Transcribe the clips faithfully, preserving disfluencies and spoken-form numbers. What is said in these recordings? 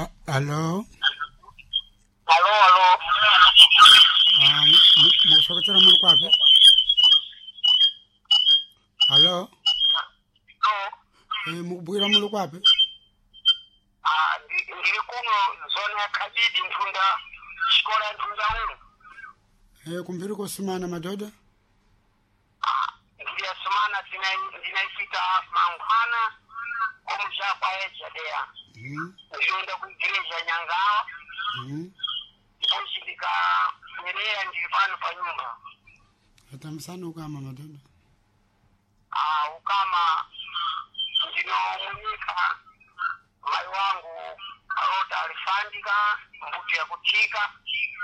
Hello. Hello, hello. Um, mukutokera muri kwapi? Hello. No. Eh, mukubwira muri kwapi? Ah, ndiri kuno zone ya Kadidi Mfunda, shikola ya Mfunda uno. Eh, kumpiri kusimana madoda? Ah, ndiri ya sumana zinaifita Mankhana, kumja kwa Ejadea. Mhm. Ndirienda kuigereja Nyangawa. Mhm. Iposhi ndika nyerea ndiri pano pa nyumba. Hata msana ukama madoda? Ah, ukama ndino munika mai wangu arota alifandika mbuti ya kutika.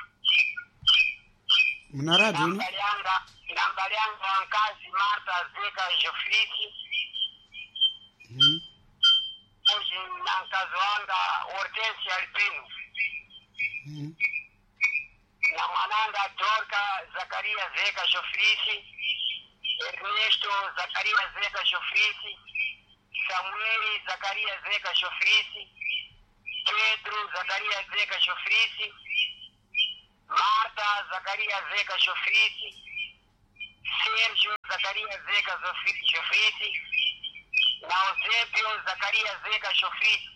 Muna radio ni? Nambalianga, nambalianga nkazi Marta Zeka Jofriti. Mhm. Oji na nkazi wanga Hortensia Albino. Mhm. Na mwananga Dorka Zakaria Zeka Jofriti. Ernesto Zakaria Zeka Jofriti. Samueli Zakaria Zeka Jofriti. Pedro Zakaria Zeka Jofriti. Marta Zakaria Zeka Jofriti. Sergio Zakaria Zeka Jofriti. Na Eusebio Zakaria Zeka Jofriti.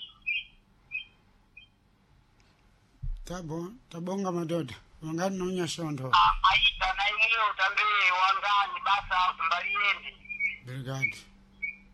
Tabo, tabonga madoda. Wangani naunya shondo. Aita na imeo tambe wangani basa mbaliende. Brigade.